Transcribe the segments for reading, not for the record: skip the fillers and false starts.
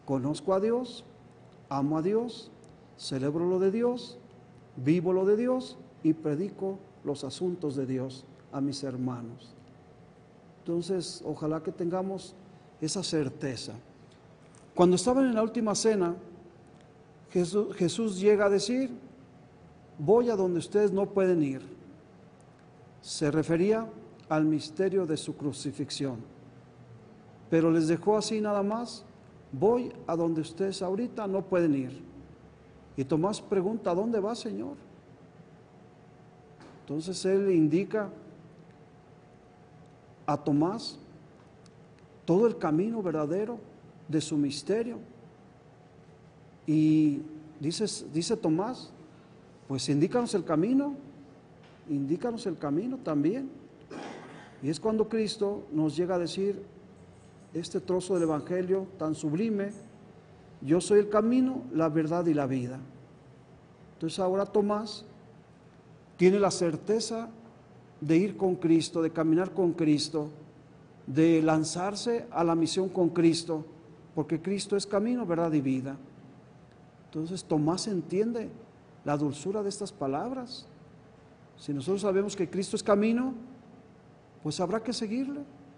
Conozco a Dios, amo a Dios, celebro lo de Dios, vivo lo de Dios y predico los asuntos de Dios a mis hermanos. Entonces, ojalá que tengamos esa certeza. Cuando estaban en la última cena, Jesús llega a decir: voy a donde ustedes no pueden ir. Se refería al misterio de su crucifixión, pero les dejó así nada más: voy a donde ustedes ahorita no pueden ir. Y Tomás pregunta: ¿a dónde va, Señor? Entonces él indica a Tomás todo el camino verdadero de su misterio. Y dice Tomás: pues indícanos el camino también. Y es cuando Cristo nos llega a decir este trozo del Evangelio tan sublime: yo soy el camino, la verdad y la vida. Entonces ahora Tomás tiene la certeza de ir con Cristo, de caminar con Cristo, de lanzarse a la misión con Cristo, porque Cristo es camino, verdad y vida. Entonces Tomás entiende la dulzura de estas palabras. Si nosotros sabemos que Cristo es camino, pues habrá que seguirle.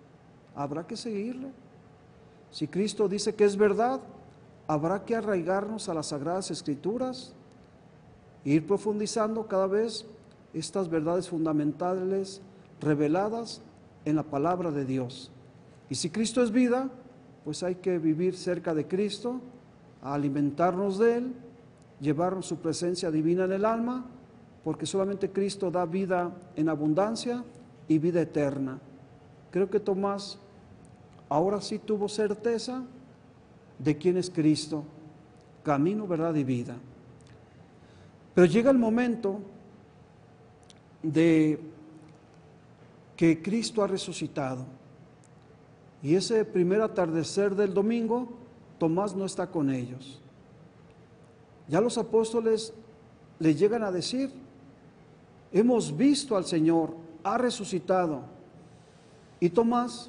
Si Cristo dice que es verdad, habrá que arraigarnos a las Sagradas Escrituras e ir profundizando cada vez estas verdades fundamentales reveladas en la palabra de Dios. Y si Cristo es vida, pues hay que vivir cerca de Cristo, alimentarnos de Él, llevarnos su presencia divina en el alma, porque solamente Cristo da vida en abundancia y vida eterna. Creo que Tomás ahora sí tuvo certeza de quién es Cristo, camino, verdad y vida. Pero llega el momento de que Cristo ha resucitado, y ese primer atardecer del domingo, Tomás no está con ellos. Ya los apóstoles le llegan a decir: hemos visto al Señor, ha resucitado. Y Tomás,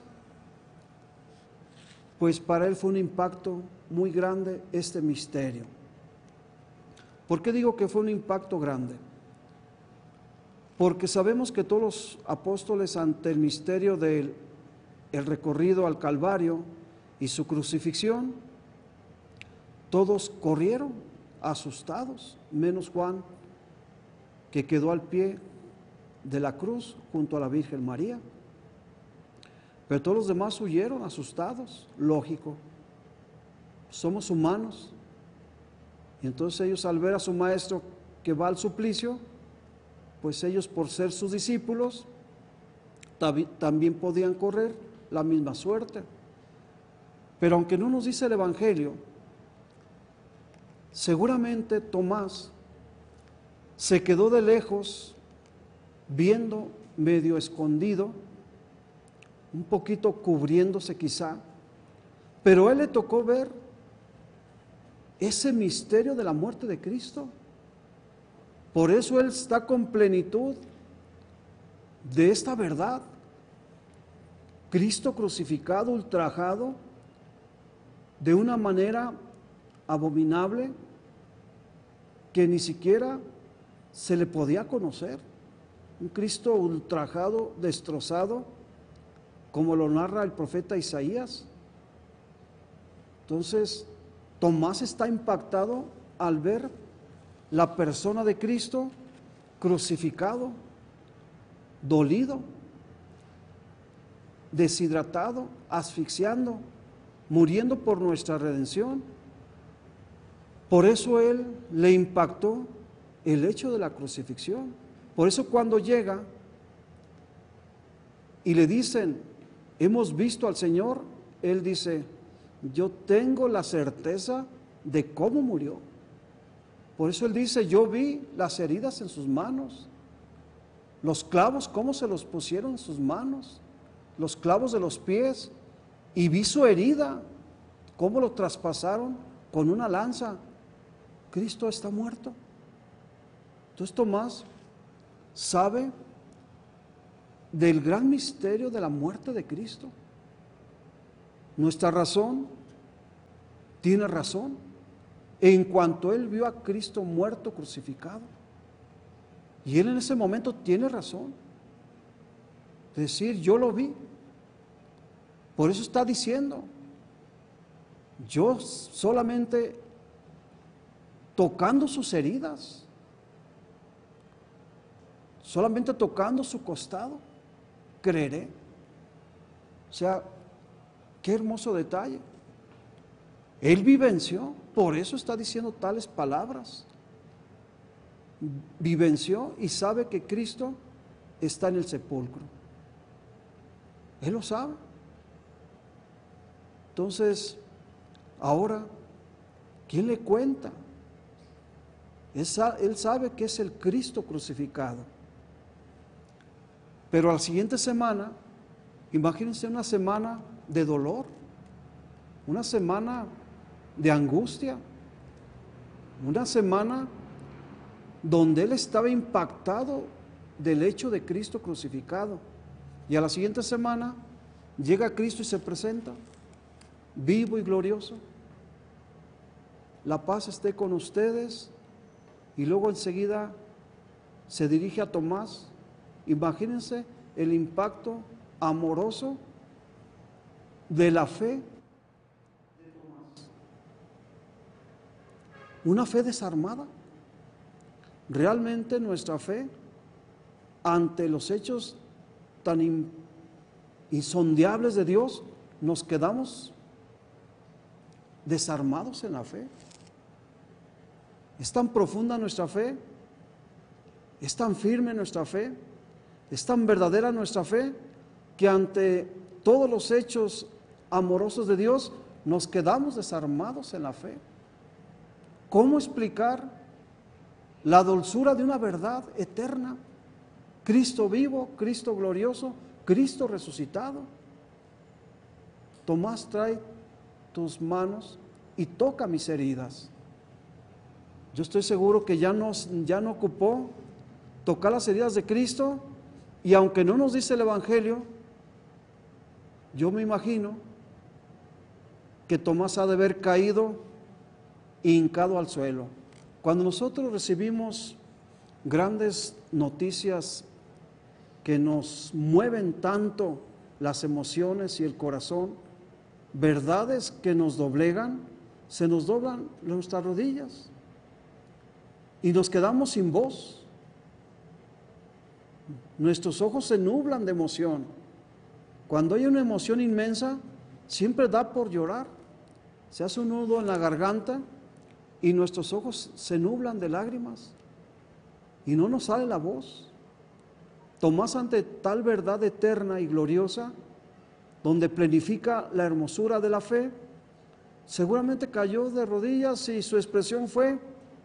pues para él fue un impacto muy grande este misterio. ¿Por qué digo que fue un impacto grande? Porque sabemos que todos los apóstoles, ante el misterio del recorrido al Calvario y su crucifixión, todos corrieron asustados, menos Juan, que quedó al pie de la cruz junto a la Virgen María. Pero todos los demás huyeron asustados, lógico. Somos humanos. Y entonces ellos, al ver a su maestro que va al suplicio, pues ellos, por ser sus discípulos, también podían correr la misma suerte. Pero aunque no nos dice el Evangelio, seguramente Tomás se quedó de lejos, viendo, medio escondido, un poquito cubriéndose quizá, pero a él le tocó ver ese misterio de la muerte de Cristo. Por eso él está con plenitud de esta verdad. Cristo crucificado, ultrajado, de una manera abominable que ni siquiera se le podía conocer. Un Cristo ultrajado, destrozado, como lo narra el profeta Isaías. Entonces, Tomás está impactado al ver la persona de Cristo crucificado, dolido, deshidratado, asfixiando, muriendo por nuestra redención. Por eso él le impactó el hecho de la crucifixión. Por eso cuando llega y le dicen: hemos visto al Señor, él dice: yo tengo la certeza de cómo murió. Por eso él dice: yo vi las heridas en sus manos, los clavos, cómo se los pusieron en sus manos, los clavos de los pies, y vi su herida, cómo lo traspasaron con una lanza. Cristo está muerto. Entonces Tomás sabe del gran misterio de la muerte de Cristo. Nuestra razón tiene razón. En cuanto él vio a Cristo muerto, crucificado, y él en ese momento tiene razón. Decir, yo lo vi. Por eso está diciendo, yo solamente tocando sus heridas, solamente tocando su costado, creeré. O sea, qué hermoso detalle. Él vivenció, por eso está diciendo tales palabras. Vivenció y sabe que Cristo está en el sepulcro. Él lo sabe. Entonces, ahora, ¿quién le cuenta? Él sabe que es el Cristo crucificado. Pero a la siguiente semana, imagínense una semana de dolor, una semana de angustia, una semana donde él estaba impactado del hecho de Cristo crucificado. Y a la siguiente semana llega Cristo y se presenta vivo y glorioso. La paz esté con ustedes. Y luego enseguida se dirige a Tomás. Imagínense el impacto amoroso de la fe de Tomás. Una fe desarmada. Realmente nuestra fe ante los hechos tan insondables de Dios, nos quedamos desarmados en la fe. Es tan profunda nuestra fe, es tan firme nuestra fe, es tan verdadera nuestra fe, que ante todos los hechos amorosos de Dios nos quedamos desarmados en la fe. ¿Cómo explicar la dulzura de una verdad eterna? Cristo vivo, Cristo glorioso, Cristo resucitado. Tomás, trae tus manos y toca mis heridas. Yo estoy seguro que ya no ocupó tocar las heridas de Cristo, y aunque no nos dice el Evangelio, yo me imagino que Tomás ha de haber caído hincado al suelo. Cuando nosotros recibimos grandes noticias que nos mueven tanto las emociones y el corazón, verdades que nos doblegan, se nos doblan nuestras rodillas y nos quedamos sin voz. Nuestros ojos se nublan de emoción. Cuando hay una emoción inmensa, siempre da por llorar. Se hace un nudo en la garganta y nuestros ojos se nublan de lágrimas y no nos sale la voz. Tomás, ante tal verdad eterna y gloriosa, donde plenifica la hermosura de la fe, seguramente cayó de rodillas y su expresión fue,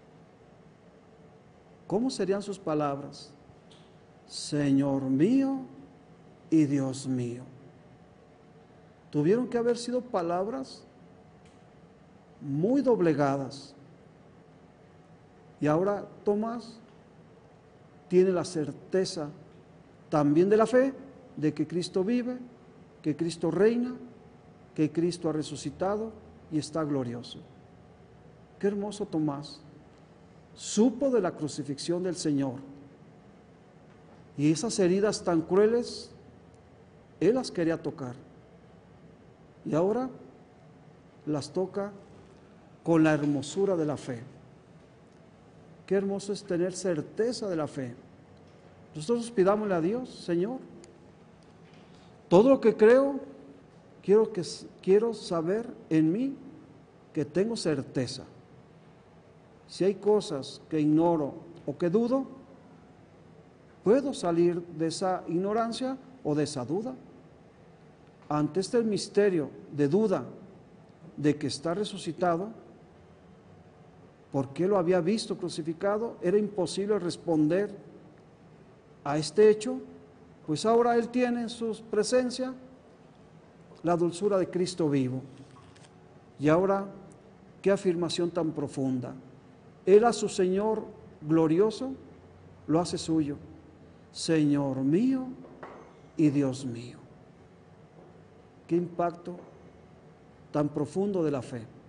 ¿cómo serían sus palabras? Señor mío y Dios mío. Tuvieron que haber sido palabras muy doblegadas. Y ahora Tomás tiene la certeza también de la fe, de que Cristo vive, que Cristo reina, que Cristo ha resucitado y está glorioso. Qué hermoso Tomás. Supo de la crucifixión del Señor. Y esas heridas tan crueles, él las quería tocar. Y ahora las toca con la hermosura de la fe. Qué hermoso es tener certeza de la fe. Nosotros pidámosle a Dios, Señor, todo lo que creo, quiero saber en mí que tengo certeza. Si hay cosas que ignoro o que dudo, puedo salir de esa ignorancia o de esa duda. Ante este misterio de duda de que está resucitado, porque lo había visto crucificado, era imposible responder a este hecho, pues ahora él tiene en su presencia la dulzura de Cristo vivo. Y ahora, qué afirmación tan profunda. Él a su Señor glorioso lo hace suyo. Señor mío y Dios mío. Qué impacto tan profundo de la fe.